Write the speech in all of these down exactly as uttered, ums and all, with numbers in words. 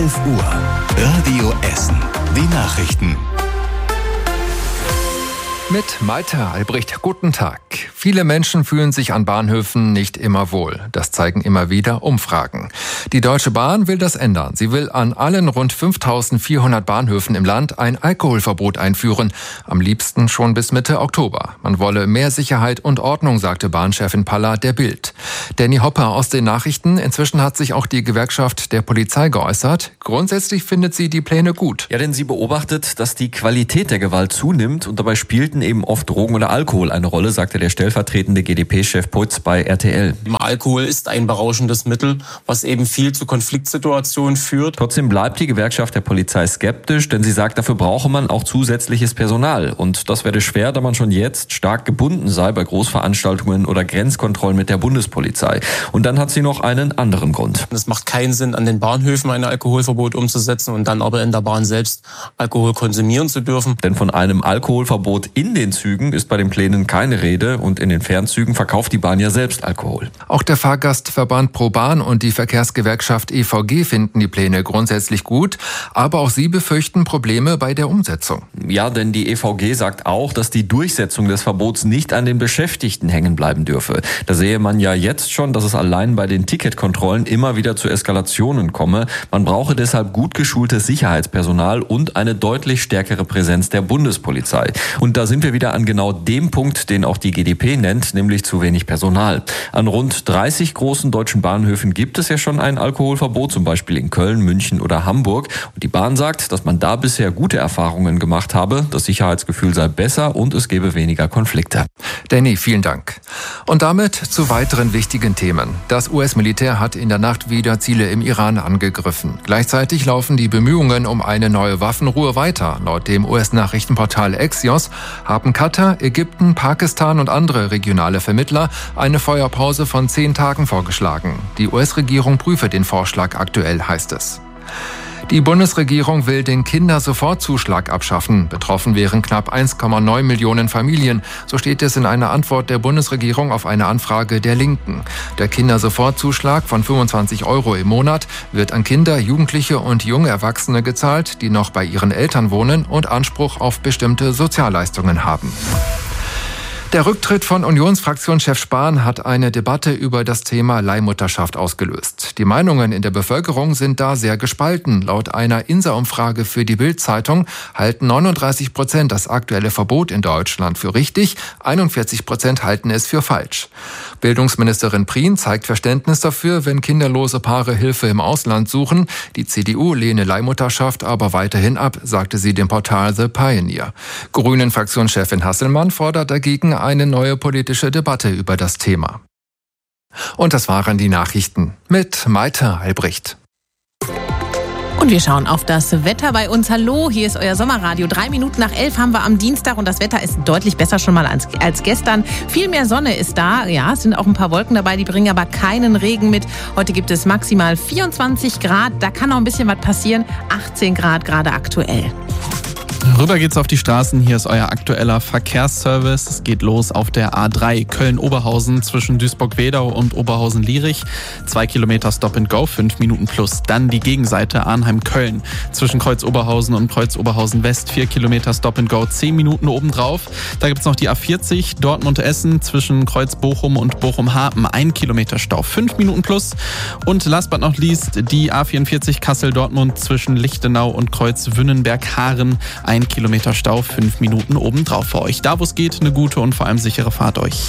elf Uhr. Radio Essen. Die Nachrichten. Mit Malte Albrecht, guten Tag. Viele Menschen fühlen sich an Bahnhöfen nicht immer wohl. Das zeigen immer wieder Umfragen. Die Deutsche Bahn will das ändern. Sie will an allen rund fünftausendvierhundert Bahnhöfen im Land ein Alkoholverbot einführen. Am liebsten schon bis Mitte Oktober. Man wolle mehr Sicherheit und Ordnung, sagte Bahnchefin Paller der Bild. Danny Hopper aus den Nachrichten. Inzwischen hat sich auch die Gewerkschaft der Polizei geäußert. Grundsätzlich findet sie die Pläne gut. Ja, denn sie beobachtet, dass die Qualität der Gewalt zunimmt und dabei spielten eben oft Drogen oder Alkohol eine Rolle, sagte der stellvertretende G D P-Chef Putz bei R T L. Alkohol ist ein berauschendes Mittel, was eben viel zu Konfliktsituationen führt. Trotzdem bleibt die Gewerkschaft der Polizei skeptisch, denn sie sagt, dafür brauche man auch zusätzliches Personal. Und das werde schwer, da man schon jetzt stark gebunden sei bei Großveranstaltungen oder Grenzkontrollen mit der Bundespolizei. Und dann hat sie noch einen anderen Grund. Es macht keinen Sinn, an den Bahnhöfen ein Alkoholverbot umzusetzen und dann aber in der Bahn selbst Alkohol konsumieren zu dürfen. Denn von einem Alkoholverbot in den Zügen ist bei den Plänen keine Rede und in den Fernzügen verkauft die Bahn ja selbst Alkohol. Auch der Fahrgastverband ProBahn und die Verkehrsgewerkschaft E V G finden die Pläne grundsätzlich gut, aber auch sie befürchten Probleme bei der Umsetzung. Ja, denn die E V G sagt auch, dass die Durchsetzung des Verbots nicht an den Beschäftigten hängen bleiben dürfe. Da sehe man ja jetzt schon, dass es allein bei den Ticketkontrollen immer wieder zu Eskalationen komme. Man brauche deshalb gut geschultes Sicherheitspersonal und eine deutlich stärkere Präsenz der Bundespolizei. Und da sind wir wieder an genau dem Punkt, den auch die G D P nennt, nämlich zu wenig Personal. An rund dreißig großen deutschen Bahnhöfen gibt es ja schon ein Alkoholverbot, zum Beispiel in Köln, München oder Hamburg. Und die Bahn sagt, dass man da bisher gute Erfahrungen gemacht habe. Das Sicherheitsgefühl sei besser und es gebe weniger Konflikte. Danny, vielen Dank. Und damit zu weiteren wichtigen Themen. Das U S-Militär hat in der Nacht wieder Ziele im Iran angegriffen. Gleichzeitig laufen die Bemühungen um eine neue Waffenruhe weiter. Laut dem U S-Nachrichtenportal Axios haben Katar, Ägypten, Pakistan und andere regionale Vermittler eine Feuerpause von zehn Tagen vorgeschlagen. Die U S-Regierung prüfe den Vorschlag aktuell, heißt es. Die Bundesregierung will den Kindersofortzuschlag abschaffen. Betroffen wären knapp eins Komma neun Millionen Familien. So steht es in einer Antwort der Bundesregierung auf eine Anfrage der Linken. Der Kindersofortzuschlag von fünfundzwanzig Euro im Monat wird an Kinder, Jugendliche und junge Erwachsene gezahlt, die noch bei ihren Eltern wohnen und Anspruch auf bestimmte Sozialleistungen haben. Der Rücktritt von Unionsfraktionschef Spahn hat eine Debatte über das Thema Leihmutterschaft ausgelöst. Die Meinungen in der Bevölkerung sind da sehr gespalten. Laut einer INSA-Umfrage für die Bild-Zeitung halten neununddreißig Prozent das aktuelle Verbot in Deutschland für richtig, einundvierzig Prozent halten es für falsch. Bildungsministerin Prien zeigt Verständnis dafür, wenn kinderlose Paare Hilfe im Ausland suchen. Die C D U lehne Leihmutterschaft aber weiterhin ab, sagte sie dem Portal The Pioneer. Grünen-Fraktionschefin Hasselmann fordert dagegen eine neue politische Debatte über das Thema. Und das waren die Nachrichten mit Malte Albrecht. Und wir schauen auf das Wetter bei uns. Hallo, hier ist euer Sommerradio. Drei Minuten nach elf haben wir am Dienstag und das Wetter ist deutlich besser schon mal als, als gestern. Viel mehr Sonne ist da. Ja, es sind auch ein paar Wolken dabei, die bringen aber keinen Regen mit. Heute gibt es maximal vierundzwanzig Grad. Da kann noch ein bisschen was passieren. achtzehn Grad gerade aktuell. Rüber geht's auf die Straßen. Hier ist euer aktueller Verkehrsservice. Es geht los auf der A drei Köln-Oberhausen zwischen Duisburg-Wedau und Oberhausen-Lierich. Zwei Kilometer Stop and Go, fünf Minuten plus. Dann die Gegenseite Arnheim-Köln zwischen Kreuz-Oberhausen und Kreuz-Oberhausen-West. Vier Kilometer Stop and Go, zehn Minuten obendrauf. Da gibt's noch die A vierzig Dortmund-Essen zwischen Kreuz-Bochum und Bochum-Hapen. Ein Kilometer Stau, fünf Minuten plus. Und last but not least die A vierundvierzig Kassel-Dortmund zwischen Lichtenau und Kreuz-Wünnenberg-Haaren. Ein Kilometer Stau, fünf Minuten obendrauf für euch. Da, wo es geht, eine gute und vor allem sichere Fahrt euch.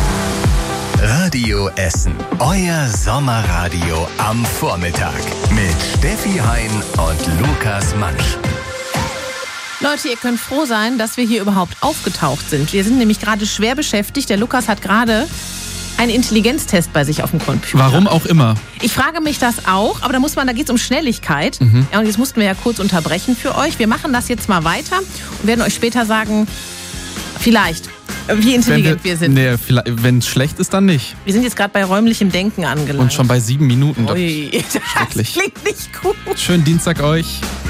Radio Essen, euer Sommerradio am Vormittag mit Steffi Hein und Lukas Mansch. Leute, ihr könnt froh sein, dass wir hier überhaupt aufgetaucht sind. Wir sind nämlich gerade schwer beschäftigt. Der Lukas hat gerade einen Intelligenztest bei sich auf dem Computer. Warum auch immer. Ich frage mich das auch, aber da muss man, da geht es um Schnelligkeit. Mhm. Ja, und jetzt mussten wir ja kurz unterbrechen für euch. Wir machen das jetzt mal weiter und werden euch später sagen, vielleicht, wie intelligent wir, wir sind. Nee, wenn es schlecht ist, dann nicht. Wir sind jetzt gerade bei räumlichem Denken angelangt. Und schon bei sieben Minuten. Ui, das schrecklich. klingt nicht gut. Schönen Dienstag euch.